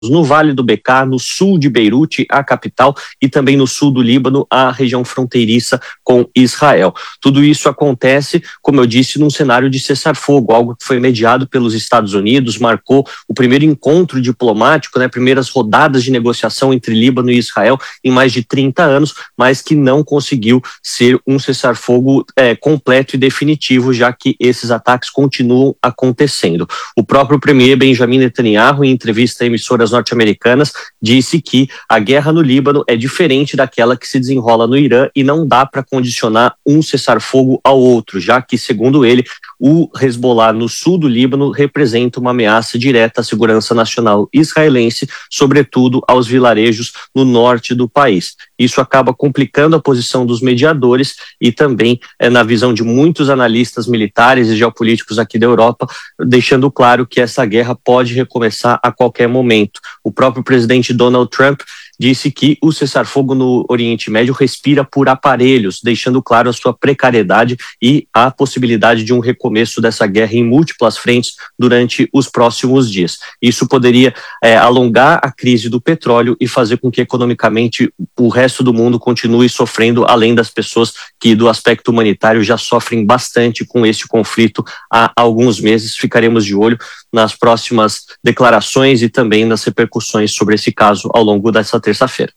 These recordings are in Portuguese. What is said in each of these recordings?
no Vale do Bekaa, no sul de Beirute, a capital, e também no sul do Líbano, a região fronteiriça com Israel. Tudo isso acontece, como eu disse, num cenário de cessar-fogo, algo que foi mediado pelos Estados Unidos, marcou o primeiro encontro diplomático, primeiras rodadas de negociação entre Líbano e Israel em mais de 30 anos, mas que não conseguiu ser um cessar-fogo completo e definitivo, já que esses ataques continuam acontecendo. O próprio premier Benjamin Netanyahu, em entrevista a emissoras norte-americanas, disse que a guerra no Líbano é diferente daquela que se desenrola no Irã e não dá para condicionar um cessar-fogo ao outro, já que, segundo ele, o Hezbollah no sul do Líbano representa uma ameaça direta à segurança nacional israelense, sobretudo aos vilarejos no norte do país. Isso acaba complicando a posição dos mediadores e também, na visão de muitos analistas militares e geopolíticos aqui da Europa, deixando claro que essa guerra pode recomeçar a qualquer momento. O próprio presidente Donald Trump disse que o cessar-fogo no Oriente Médio respira por aparelhos, deixando claro a sua precariedade e a possibilidade de um recomeço dessa guerra em múltiplas frentes durante os próximos dias. Isso poderia alongar a crise do petróleo e fazer com que economicamente o resto do mundo continue sofrendo, além das pessoas que do aspecto humanitário já sofrem bastante com este conflito há alguns meses. Ficaremos de olho nas próximas declarações e também nas repercussões sobre esse caso ao longo dessa terça-feira.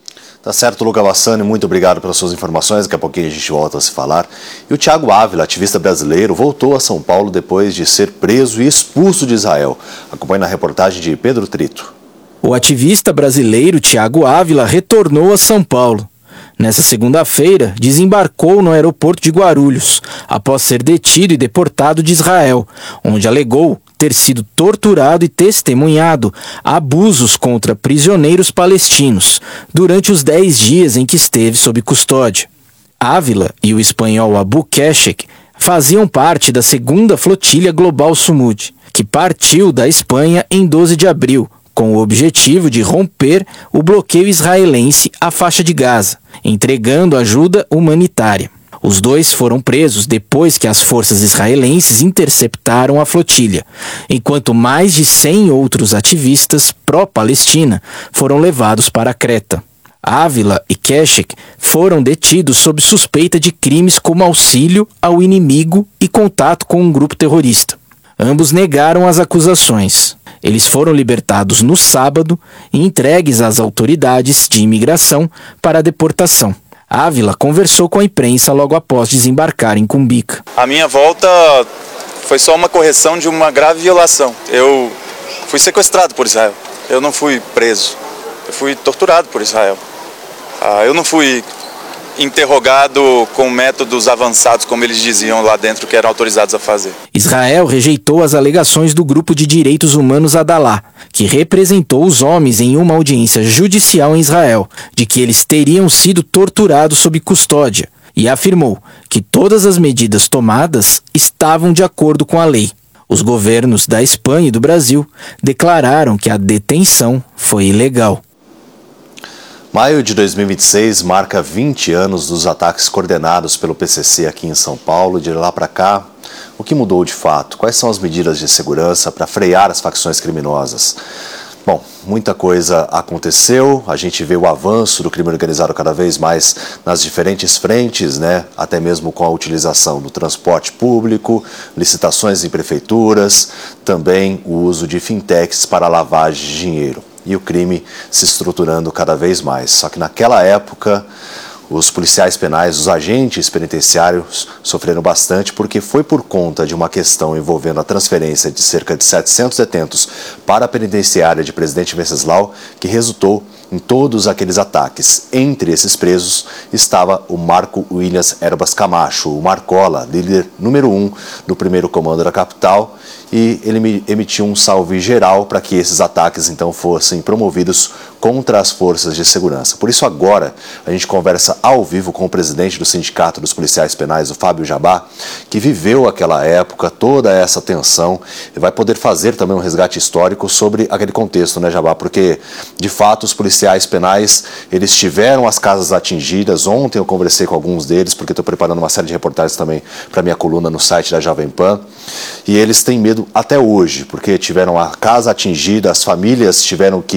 Tá certo, Luca Bassani, muito obrigado pelas suas informações. Daqui a pouquinho a gente volta a se falar. E o Thiago Ávila, ativista brasileiro, voltou a São Paulo depois de ser preso e expulso de Israel. Acompanhe na reportagem de Pedro Trito. O ativista brasileiro Thiago Ávila retornou a São Paulo. Nessa segunda-feira, desembarcou no aeroporto de Guarulhos, após ser detido e deportado de Israel, onde alegou ter sido torturado e testemunhado abusos contra prisioneiros palestinos durante os 10 dias em que esteve sob custódia. Ávila e o espanhol Abu Keshek faziam parte da segunda flotilha global Sumud, que partiu da Espanha em 12 de abril, com o objetivo de romper o bloqueio israelense à faixa de Gaza, entregando ajuda humanitária. Os dois foram presos depois que as forças israelenses interceptaram a flotilha, enquanto mais de 100 outros ativistas pró-Palestina foram levados para Creta. Ávila e Keshek foram detidos sob suspeita de crimes como auxílio ao inimigo e contato com um grupo terrorista. Ambos negaram as acusações. Eles foram libertados no sábado e entregues às autoridades de imigração para a deportação. Ávila conversou com a imprensa logo após desembarcar em Cumbica. A minha volta foi só uma correção de uma grave violação. Eu fui sequestrado por Israel. Eu não fui preso. Eu fui torturado por Israel. Eu não fui interrogado com métodos avançados, como eles diziam lá dentro, que eram autorizados a fazer. Israel rejeitou as alegações do grupo de direitos humanos Adalah, que representou os homens em uma audiência judicial em Israel, de que eles teriam sido torturados sob custódia, e afirmou que todas as medidas tomadas estavam de acordo com a lei. Os governos da Espanha e do Brasil declararam que a detenção foi ilegal. Maio de 2026 marca 20 anos dos ataques coordenados pelo PCC aqui em São Paulo. De lá para cá, o que mudou de fato? Quais são as medidas de segurança para frear as facções criminosas? Bom, muita coisa aconteceu, a gente vê o avanço do crime organizado cada vez mais nas diferentes frentes, até mesmo com a utilização do transporte público, licitações em prefeituras, também o uso de fintechs para lavagem de dinheiro. E o crime se estruturando cada vez mais. Só que naquela época, os policiais penais, os agentes penitenciários sofreram bastante porque foi por conta de uma questão envolvendo a transferência de cerca de 700 detentos para a penitenciária de Presidente Venceslau que resultou em todos aqueles ataques. Entre esses presos estava o Marco Williams Erbas Camacho, o Marcola, líder número 1 do primeiro comando da capital, e ele emitiu um salve geral para que esses ataques então fossem promovidos contra as forças de segurança. Por isso agora a gente conversa ao vivo com o presidente do Sindicato dos Policiais Penais, o Fábio Jabá, que viveu aquela época, toda essa tensão, e vai poder fazer também um resgate histórico sobre aquele contexto, Jabá? Porque de fato os policiais policiais penais, eles tiveram as casas atingidas. Ontem eu conversei com alguns deles, porque estou preparando uma série de reportagens também para minha coluna no site da Jovem Pan. E eles têm medo até hoje, porque tiveram a casa atingida, as famílias tiveram que